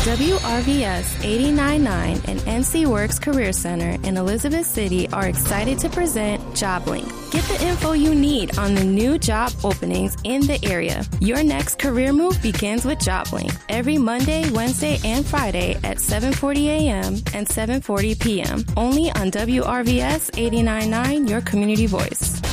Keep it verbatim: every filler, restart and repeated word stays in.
W R V S eighty-nine point nine and N C Works Career Center in Elizabeth City are excited to present JobLink. Get the info you need on the new job openings in the area. Your next career move begins with JobLink every Monday, Wednesday, and Friday at seven forty a.m. and seven forty p.m. Only on W R V S eighty-nine point nine, your community voice.